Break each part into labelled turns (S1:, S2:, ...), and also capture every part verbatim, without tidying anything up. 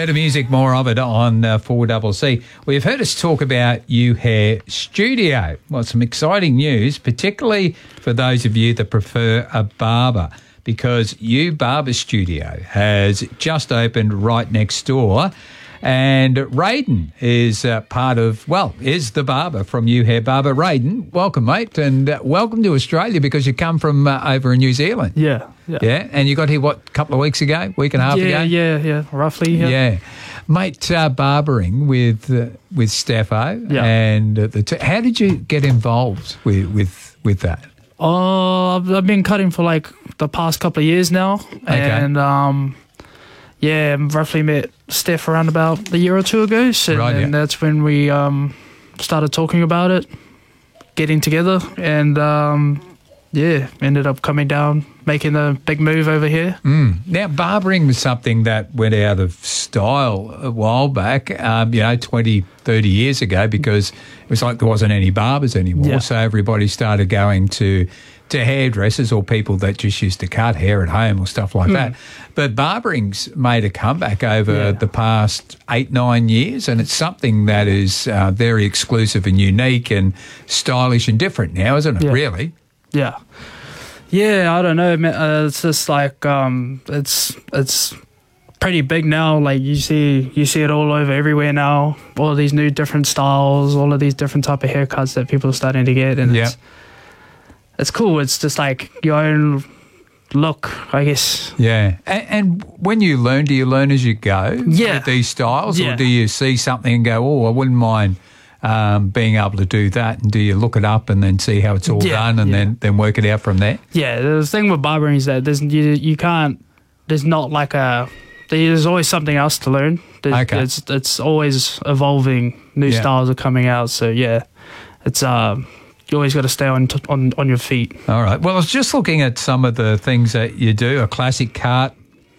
S1: Better music, more of it on uh, four C C. We've heard us talk about You Hair Studio. Well, some exciting news, particularly for those of you that prefer a barber, because You Barber Studio has just opened right next door. And Raiden is uh, part of, well, is the barber from You Hair Barber. Raiden, welcome, mate, and uh, welcome to Australia because you come from uh, over in New Zealand.
S2: Yeah, yeah.
S1: Yeah, and you got here, what, a couple of weeks ago, week and a half
S2: yeah,
S1: ago?
S2: Yeah, yeah, roughly. Yeah.
S1: Yeah. Mate, uh, barbering with uh, with Steffo.
S2: Yeah.
S1: And uh, the t- how did you get involved with, with, with that?
S2: Oh, I've, I've been cutting for like the past couple of years now.
S1: Okay.
S2: And, um, yeah, roughly met Steph around about a year or two ago. So,
S1: Right,
S2: and
S1: yeah.
S2: that's when we um, started talking about it, getting together, and um, yeah, ended up coming down, making the big move over here.
S1: Mm. Now, barbering was something that went out of style a while back, um, you know, twenty, thirty years ago, because it was like there wasn't any barbers anymore.
S2: Yeah.
S1: So everybody started going to to hairdressers or people that just used to cut hair at home or stuff like
S2: Mm.
S1: that. But barbering's made a comeback over
S2: Yeah.
S1: the past eight, nine years, and it's something that is uh, very exclusive and unique and stylish and different now, isn't it,
S2: Yeah.
S1: really?
S2: Yeah. Yeah, I don't know, man. Uh, it's just like um, it's it's pretty big now. Like you see, you see it all over everywhere now. All of these new different styles, all of these different type of haircuts that people are starting to get, and
S1: Yeah.
S2: it's it's cool. It's just like your own look, I guess.
S1: Yeah. And, and when you learn, do you learn as you go
S2: Yeah.
S1: with these styles?
S2: Yeah.
S1: Or do you see something and go, oh, I wouldn't mind um, being able to do that? And do you look it up and then see how it's all
S2: Yeah,
S1: done and
S2: yeah.
S1: then, then work it out from there?
S2: Yeah, the thing with barbering is that there's you you can't. There's not like a. There's always something else to learn. There's,
S1: Okay.
S2: It's it's always evolving. New
S1: Yeah.
S2: styles are coming out. So yeah, it's um. You always got to stay on, t- on on your feet.
S1: All right. Well, I was just looking at some of the things that you do, a classic cut,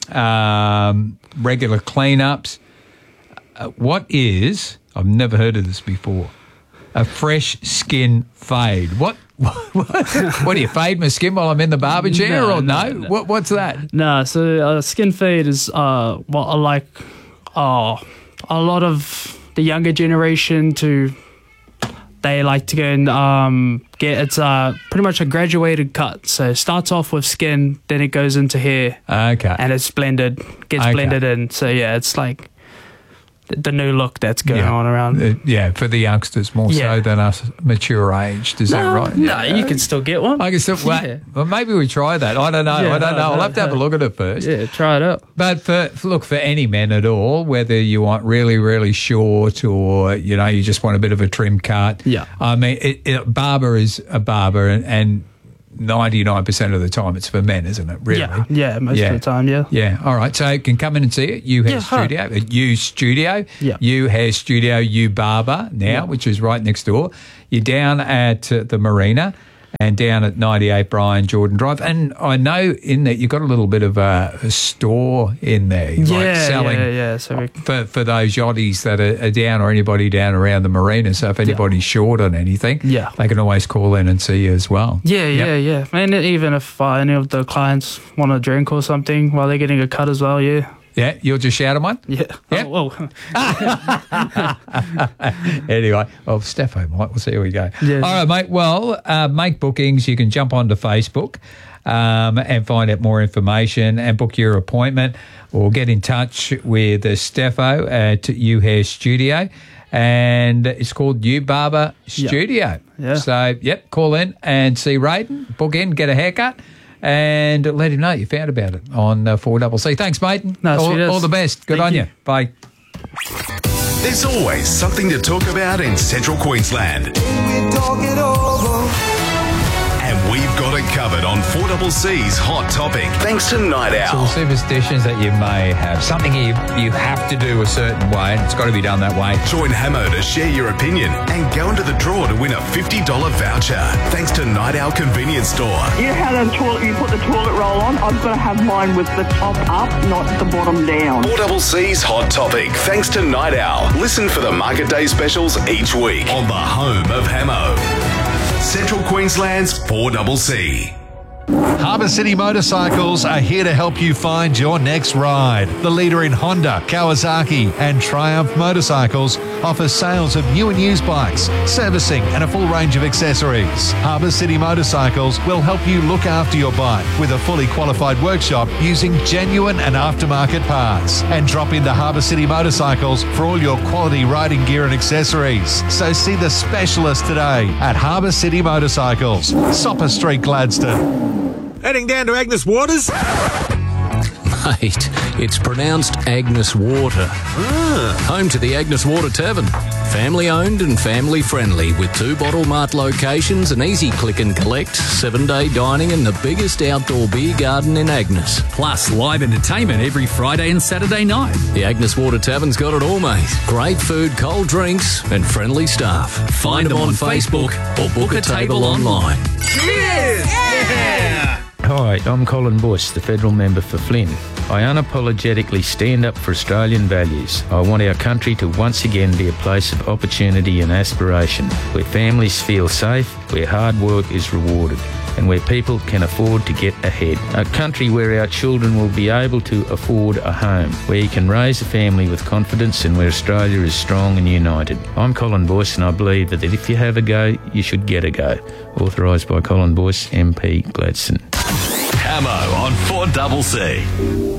S1: um, regular cleanups. Uh, what is, I've never heard of this before, a fresh skin fade. What what, what do you fade my skin while I'm in the barber chair
S2: No,
S1: or no?
S2: no, no.
S1: What What's that?
S2: Nah, so uh, skin fade is uh what I like. Uh, a lot of the younger generation to. They like to go and um, get, it's uh, pretty much a graduated cut. So it starts off with skin, then it goes into hair,
S1: Okay.
S2: and it's blended, gets
S1: Okay.
S2: blended in. So yeah, it's like the, the new look that's going
S1: Yeah.
S2: on around.
S1: Uh, yeah, for the youngsters more
S2: Yeah.
S1: so than us mature aged. Is that
S2: no,
S1: right?
S2: no,
S1: Yeah.
S2: you can still get one.
S1: I can still. Well,
S2: Yeah.
S1: well, maybe we try that. I don't know.
S2: Yeah,
S1: I don't
S2: no,
S1: know. I'll
S2: no,
S1: have to have a
S2: no.
S1: look at it first.
S2: Yeah, try it out.
S1: But for, for look, for any men at all, whether you want really, really short or, you know, you just want a bit of a trim cut.
S2: Yeah.
S1: I mean, it, it, barber is a barber, and, and ninety-nine percent of the time it's for men, isn't it? Really?
S2: Yeah, yeah, most
S1: Yeah.
S2: of the time, yeah.
S1: Yeah, all right. So you can come in and see it. You Hair
S2: Yeah, huh.
S1: Studio, uh, You Studio,
S2: Yeah.
S1: You Hair Studio, You Barber now,
S2: Yeah.
S1: which is right next door. You're down at uh, the Marina and down at ninety-eight Brian Jordan Drive. And I know in that you've got a little bit of a, a store in there, like
S2: Yeah,
S1: selling
S2: yeah, yeah. So we,
S1: for, for those yachties that are, are down or anybody down around the marina. So if anybody's short on anything,
S2: Yeah.
S1: they can always call in and see you as well.
S2: yeah,
S1: Yep.
S2: yeah, yeah. And even if uh, any of the clients want a drink or something while they're getting a cut as well, yeah.
S1: Yeah, you'll just shout them one?
S2: Yeah.
S1: Yeah.
S2: Oh, well.
S1: Anyway, well, Steffo might. We'll see how we go.
S2: Yeah.
S1: All right, mate. Well, uh, make bookings. You can jump onto Facebook um, and find out more information and book your appointment, or get in touch with uh, Steffo at You Hair Studio. And it's called You Barber Studio.
S2: Yeah.
S1: So, yep, call in and see Raiden, book in, get a haircut, and let him know you found about it on uh, four C C. Thanks, mate.
S2: No,
S1: all,
S2: sweet as.
S1: all the best. Good
S2: Thank
S1: on you.
S2: you.
S1: Bye.
S3: There's always something to talk about in Central Queensland. And we've got it covered on four C C's Hot Topic. Thanks to Night Owl.
S1: Some superstitions that you may have. Something you you have to do a certain way, and it's got to be done that way.
S3: Join Hamo to share your opinion and go into the draw to win a fifty dollars voucher. Thanks to Night Owl Convenience Store.
S4: You know how the toilet, you put the toilet roll on? I've got to have mine with the top up, not the bottom down.
S3: four C C's Hot Topic. Thanks to Night Owl. Listen for the Market Day specials each week on the home of Hamo. Central Queensland's four C C.
S5: Harbour City Motorcycles are here to help you find your next ride. The leader in Honda, Kawasaki and Triumph motorcycles offers sales of new and used bikes, servicing and a full range of accessories. Harbour City Motorcycles will help you look after your bike with a fully qualified workshop using genuine and aftermarket parts. And drop into Harbour City Motorcycles for all your quality riding gear and accessories. So see the specialist today at Harbour City Motorcycles, Sopper Street, Gladstone.
S6: Heading down to Agnes Waters?
S7: Mate, it's pronounced Agnes Water.
S6: Ah.
S7: Home to the Agnes Water Tavern. Family owned and family friendly with two bottle mart locations, an easy click and collect, seven day dining and the biggest outdoor beer garden in Agnes.
S8: Plus live entertainment every Friday and Saturday night.
S7: The Agnes Water Tavern's got it all, mate. Great food, cold drinks and friendly staff. Find, Find them on, on Facebook, Facebook or book, book a table, table online.
S6: Cheers! Yeah!
S9: Hi, I'm Colin Bush, the federal member for Flynn. I unapologetically stand up for Australian values. I want our country to once again be a place of opportunity and aspiration, where families feel safe, where hard work is rewarded, and where people can afford to get ahead. A country where our children will be able to afford a home, where you can raise a family with confidence and where Australia is strong and united. I'm Colin Boyce and I believe that if you have a go, you should get a go. Authorised by Colin Boyce, M P, Gladstone.
S3: Camo on four C C.